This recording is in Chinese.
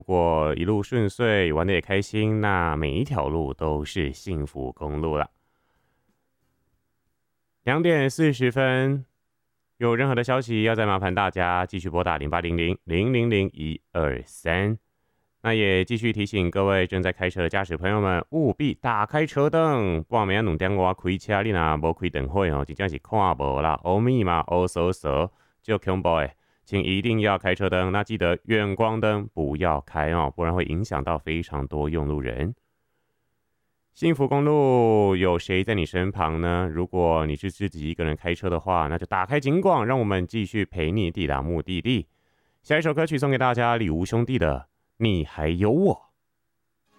如果一路顺遂，玩得也开心，那每一条路都是幸福公路了。2点40分，有任何的消息要再麻烦大家继续拨打0800-000-123。那也继续提醒各位正在开车的驾驶朋友们，务必打开车灯。半暝2点外开车，你若无开灯火哦，真正是看无啦，乌密嘛，乌索索，就恐怖诶。请一定要开车灯，那记得远光灯不要开哦，不然会影响到非常多用路人。幸福公路有谁在你身旁呢？如果你是自己一个人开车的话，那就打开警广，让我们继续陪你抵达目的地。下一首歌曲送给大家，李吴兄弟的《你还有我》。